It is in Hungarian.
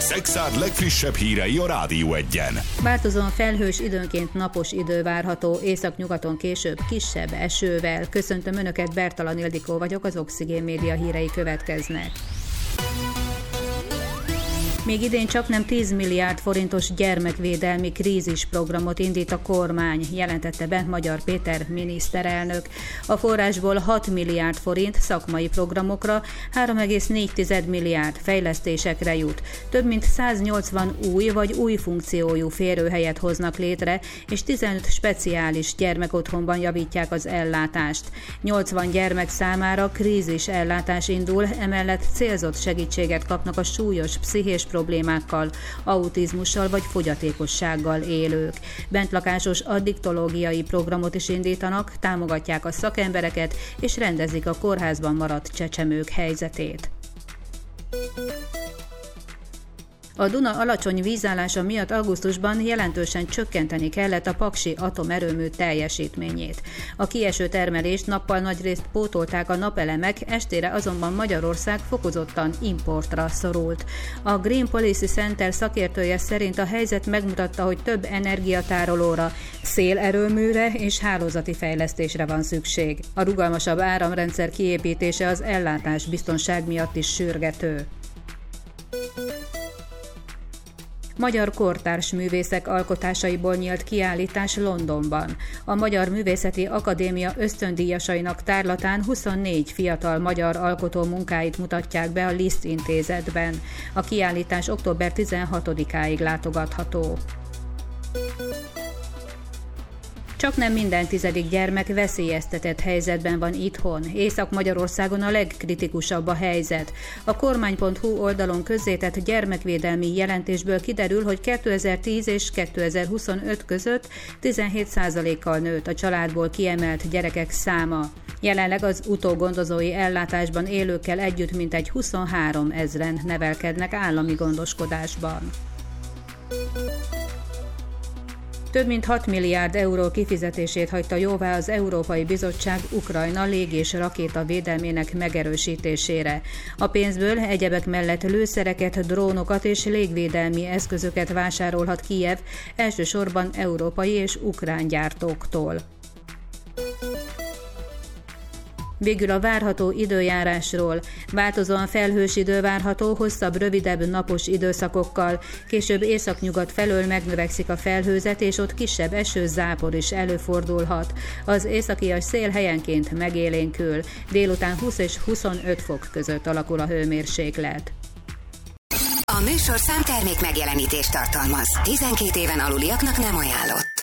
Szekszárd legfrissebb hírei a Rádió Egyen. Változóan felhős, időnként napos idő várható, északnyugaton később kisebb esővel. Köszöntöm Önöket, Bertalan Ildikó vagyok, az Oxigén Média hírei következnek. Még idén csaknem 10 milliárd forintos gyermekvédelmi krízisprogramot indít a kormány, jelentette be Magyar Péter miniszterelnök. A forrásból 6 milliárd forint szakmai programokra, 3,4 milliárd fejlesztésekre jut. Több mint 180 új vagy új funkciójú férőhelyet hoznak létre, és 15 speciális gyermekotthonban javítják az ellátást. 80 gyermek számára krízis ellátás indul, emellett célzott segítséget kapnak a súlyos pszichés problémákkal, autizmussal vagy fogyatékossággal élők. Bentlakásos addiktológiai programot is indítanak, támogatják a szakembereket és rendezik a kórházban maradt csecsemők helyzetét. A Duna alacsony vízállása miatt augusztusban jelentősen csökkenteni kellett a paksi atomerőmű teljesítményét. A kieső termelést nappal nagyrészt pótolták a napelemek, estére azonban Magyarország fokozottan importra szorult. A Green Policy Center szakértője szerint a helyzet megmutatta, hogy több energiatárolóra, szélerőműre és hálózati fejlesztésre van szükség. A rugalmasabb áramrendszer kiépítése az ellátás biztonság miatt is sürgető. Magyar kortárs művészek alkotásaiból nyílt kiállítás Londonban. A Magyar Művészeti Akadémia ösztöndíjasainak tárlatán 24 fiatal magyar alkotó munkáit mutatják be a Liszt intézetben. A kiállítás október 16-áig látogatható. Csaknem minden 10. gyermek veszélyeztetett helyzetben van itthon. Észak-Magyarországon a legkritikusabb a helyzet. A kormány.hu oldalon közzétett gyermekvédelmi jelentésből kiderül, hogy 2010 és 2025 között 17%-kal nőtt a családból kiemelt gyerekek száma. Jelenleg az utógondozói ellátásban élőkkel együtt mintegy 23 000 nevelkednek állami gondoskodásban. Több mint 6 milliárd euró kifizetését hagyta jóvá az Európai Bizottság Ukrajna lég- és rakétavédelmének megerősítésére. A pénzből egyebek mellett lőszereket, drónokat és légvédelmi eszközöket vásárolhat Kijev, elsősorban európai és ukrán gyártóktól. Végül a várható időjárásról. Változóan felhős idő várható, hosszabb, rövidebb napos időszakokkal. Később északnyugat felől megnövekszik a felhőzet, és ott kisebb eső, zápor is előfordulhat. Az északias szél helyenként megélénkül. Délután 20 és 25 fok között alakul a hőmérséklet. A műsorszám termék megjelenítést tartalmaz. 12 éven aluliaknak nem ajánlott.